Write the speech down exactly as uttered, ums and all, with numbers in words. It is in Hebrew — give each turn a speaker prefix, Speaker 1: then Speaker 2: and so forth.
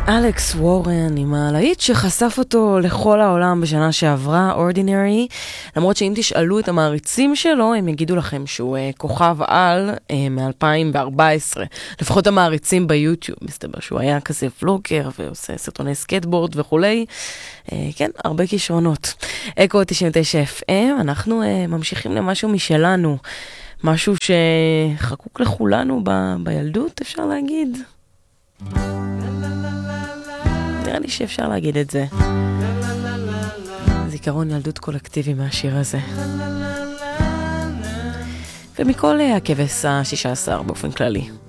Speaker 1: אלכס וורן עם הלהיט שחשף אותו לכל העולם בשנה שעברה, Ordinary. למרות שאם תשאלו את המעריצים שלו, הם יגידו לכם שהוא uh, כוכב על uh, מ-אלפיים וארבע עשרה. לפחות המעריצים ביוטיוב, מסתבר שהוא היה כזה ולוגר ועושה סרטוני סקטבורד וכולי. Uh, כן, הרבה כישרונות. אקו תשעים ותשע אף אם, אנחנו uh, ממשיכים למשהו משלנו. משהו שחקוק לכולנו ב- בילדות, אפשר להגיד. נראה לי שאפשר להגיד את זה. זיכרון ילדות קולקטיבי מהשיר הזה. ומכל הכבש ה-שישה עשר באופן כללי.